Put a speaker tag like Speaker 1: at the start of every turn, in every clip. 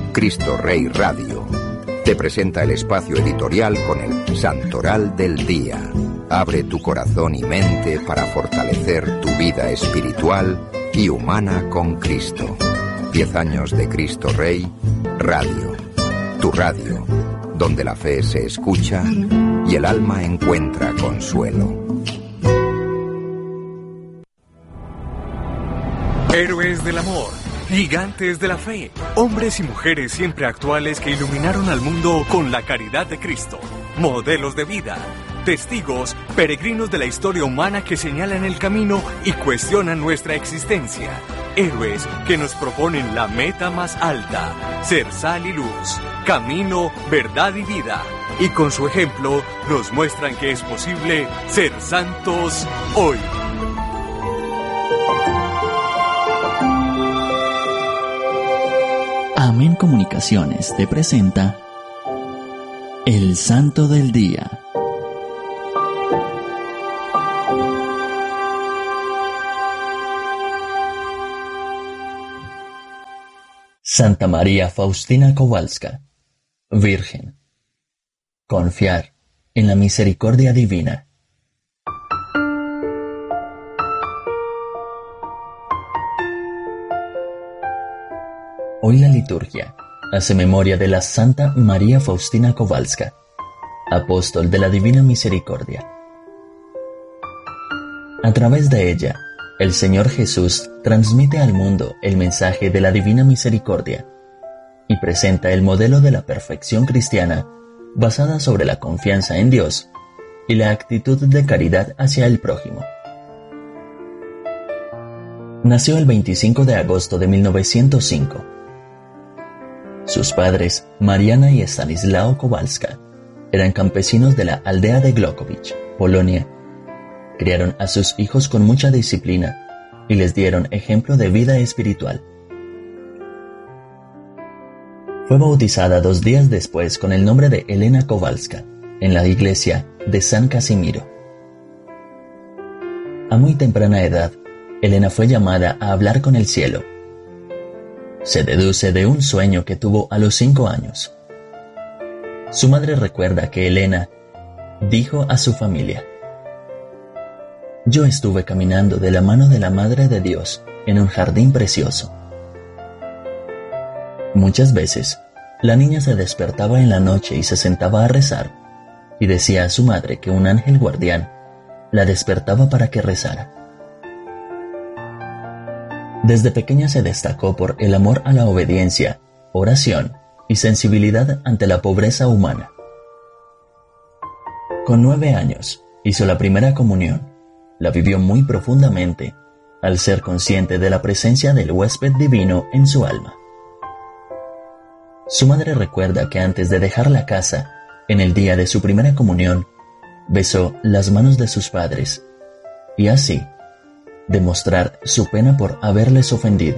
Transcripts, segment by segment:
Speaker 1: Cristo Rey Radio te presenta el espacio editorial con el Santoral del Día. Abre tu corazón y mente para fortalecer tu vida espiritual y humana con Cristo. 10 años de Cristo Rey Radio. Tu radio, donde la fe se escucha y el alma encuentra consuelo.
Speaker 2: Héroes del amor, gigantes de la fe, hombres y mujeres siempre actuales que iluminaron al mundo con la caridad de Cristo, modelos de vida, testigos, peregrinos de la historia humana que señalan el camino y cuestionan nuestra existencia. Héroes que nos proponen la meta más alta, ser sal y luz, camino, verdad y vida. Y con su ejemplo nos muestran que es posible ser santos hoy.
Speaker 3: Amén Comunicaciones te presenta El Santo del Día. Santa María Faustina Kowalska, Virgen. Confiar en la misericordia divina. Hoy la liturgia hace memoria de la Santa María Faustina Kowalska, apóstol de la Divina Misericordia. A través de ella, el Señor Jesús transmite al mundo el mensaje de la Divina Misericordia y presenta el modelo de la perfección cristiana basada sobre la confianza en Dios y la actitud de caridad hacia el prójimo. Nació el 25 de agosto de 1905. Sus padres, Mariana y Stanislao Kowalska, eran campesinos de la aldea de Glogowicz, Polonia. Criaron a sus hijos con mucha disciplina y les dieron ejemplo de vida espiritual. Fue bautizada 2 días después con el nombre de Elena Kowalska en la iglesia de San Casimiro. A muy temprana edad, Elena fue llamada a hablar con el cielo. Se deduce de un sueño que tuvo a los 5 años. Su madre recuerda que Elena dijo a su familia: «Yo estuve caminando de la mano de la Madre de Dios en un jardín precioso». Muchas veces, la niña se despertaba en la noche y se sentaba a rezar, y decía a su madre que un ángel guardián la despertaba para que rezara. Desde pequeña se destacó por el amor a la obediencia, oración y sensibilidad ante la pobreza humana. Con 9 años, hizo la primera comunión. La vivió muy profundamente, al ser consciente de la presencia del huésped divino en su alma. Su madre recuerda que antes de dejar la casa, en el día de su primera comunión, besó las manos de sus padres, y así, demostrar su pena por haberles ofendido.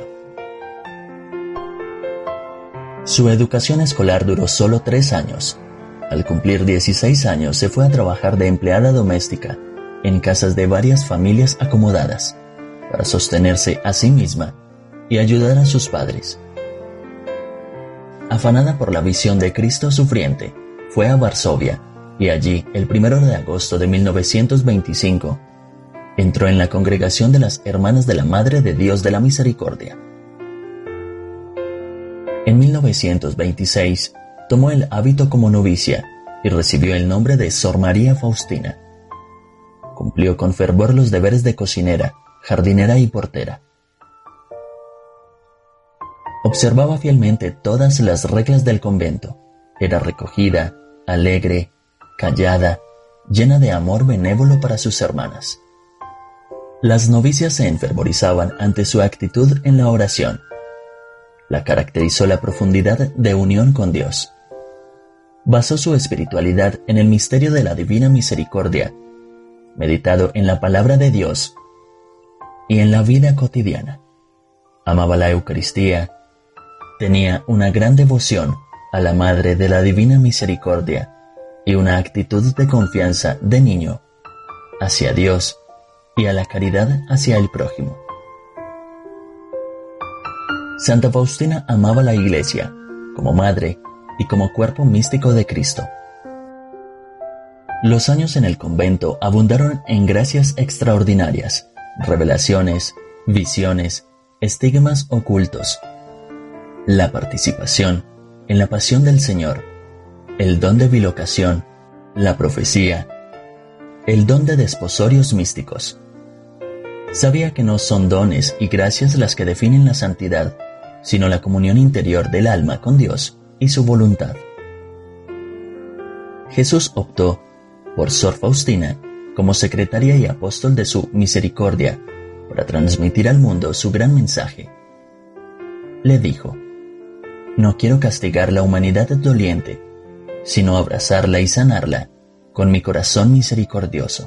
Speaker 3: Su educación escolar duró solo 3 años. Al cumplir 16 años se fue a trabajar de empleada doméstica en casas de varias familias acomodadas, para sostenerse a sí misma y ayudar a sus padres. Afanada por la visión de Cristo sufriente, fue a Varsovia y allí, el 1 de agosto de 1925, entró en la congregación de las Hermanas de la Madre de Dios de la Misericordia. En 1926, tomó el hábito como novicia y recibió el nombre de Sor María Faustina. Cumplió con fervor los deberes de cocinera, jardinera y portera. Observaba fielmente todas las reglas del convento. Era recogida, alegre, callada, llena de amor benévolo para sus hermanas. Las novicias se enfervorizaban ante su actitud en la oración. La caracterizó la profundidad de unión con Dios. Basó su espiritualidad en el misterio de la Divina Misericordia, meditado en la palabra de Dios y en la vida cotidiana. Amaba la Eucaristía, tenía una gran devoción a la Madre de la Divina Misericordia y una actitud de confianza de niño hacia Dios y a la caridad hacia el prójimo. Santa Faustina amaba la Iglesia como madre y como cuerpo místico de Cristo. Los años en el convento abundaron en gracias extraordinarias, revelaciones, visiones, estigmas ocultos, la participación en la pasión del Señor, el don de bilocación, la profecía, el don de desposorios místicos. Sabía que no son dones y gracias las que definen la santidad, sino la comunión interior del alma con Dios y su voluntad. Jesús optó por Sor Faustina como secretaria y apóstol de su misericordia para transmitir al mundo su gran mensaje. Le dijo: no quiero castigar la humanidad doliente, sino abrazarla y sanarla con mi corazón misericordioso.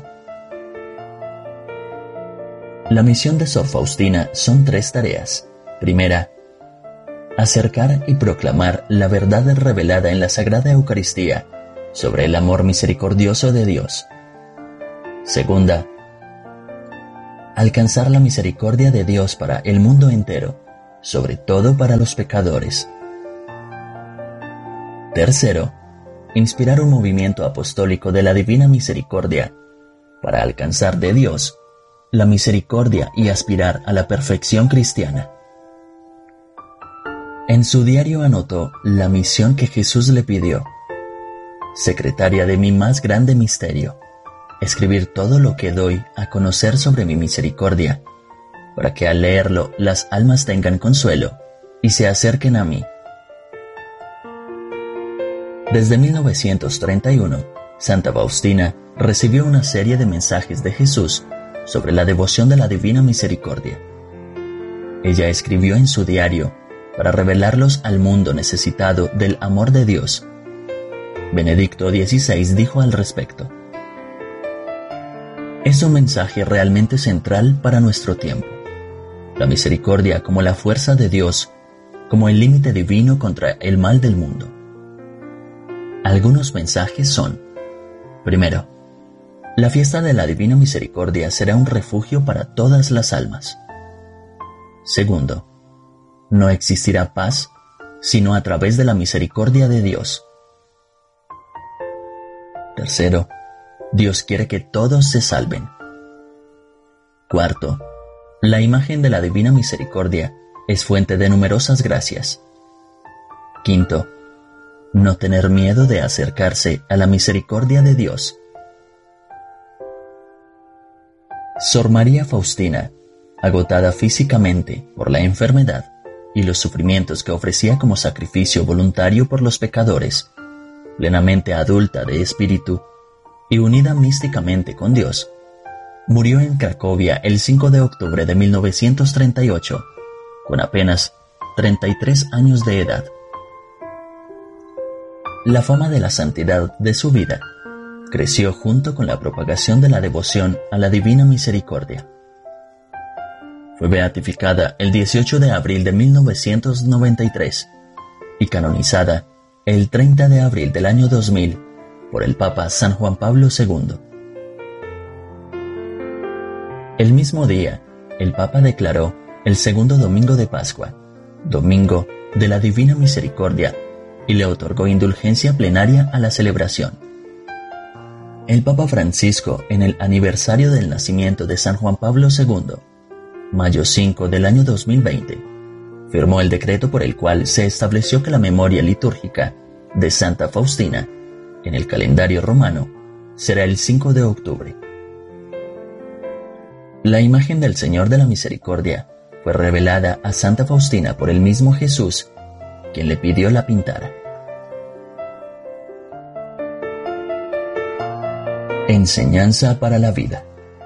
Speaker 3: La misión de Sor Faustina son 3 tareas. Primera, acercar y proclamar la verdad revelada en la Sagrada Eucaristía sobre el amor misericordioso de Dios. Segunda, alcanzar la misericordia de Dios para el mundo entero, sobre todo para los pecadores. Tercero, inspirar un movimiento apostólico de la Divina Misericordia para alcanzar de Dios la misericordia y aspirar a la perfección cristiana. En su diario anotó la misión que Jesús le pidió: secretaria de mi más grande misterio, escribir todo lo que doy a conocer sobre mi misericordia, para que al leerlo las almas tengan consuelo y se acerquen a mí. Desde 1931, Santa Faustina recibió una serie de mensajes de Jesús sobre la devoción de la Divina Misericordia. Ella escribió en su diario para revelarlos al mundo necesitado del amor de Dios. Benedicto XVI dijo al respecto: es un mensaje realmente central para nuestro tiempo. La misericordia como la fuerza de Dios, como el límite divino contra el mal del mundo. Algunos mensajes son: primero, la fiesta de la Divina Misericordia será un refugio para todas las almas. Segundo, no existirá paz sino a través de la misericordia de Dios. Tercero, Dios quiere que todos se salven. Cuarto, la imagen de la Divina Misericordia es fuente de numerosas gracias. Quinto, no tener miedo de acercarse a la misericordia de Dios. Sor María Faustina, agotada físicamente por la enfermedad y los sufrimientos que ofrecía como sacrificio voluntario por los pecadores, plenamente adulta de espíritu y unida místicamente con Dios, murió en Cracovia el 5 de octubre de 1938, con apenas 33 años de edad. La fama de la santidad de su vida creció junto con la propagación de la devoción a la Divina Misericordia. Fue beatificada el 18 de abril de 1993 y canonizada el 30 de abril del año 2000 por el Papa San Juan Pablo II. El mismo día, el Papa declaró el segundo domingo de Pascua, Domingo de la Divina Misericordia, y le otorgó indulgencia plenaria a la celebración. El Papa Francisco, en el aniversario del nacimiento de San Juan Pablo II, mayo 5 del año 2020, firmó el decreto por el cual se estableció que la memoria litúrgica de Santa Faustina, en el calendario romano, será el 5 de octubre. La imagen del Señor de la Misericordia fue revelada a Santa Faustina por el mismo Jesús, quien le pidió la pintara. Enseñanza para la vida.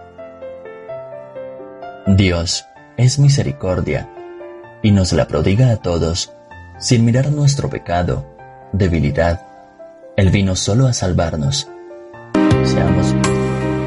Speaker 3: Dios es misericordia y nos la prodiga a todos sin mirar nuestro pecado, debilidad. Él vino solo a salvarnos. Seamos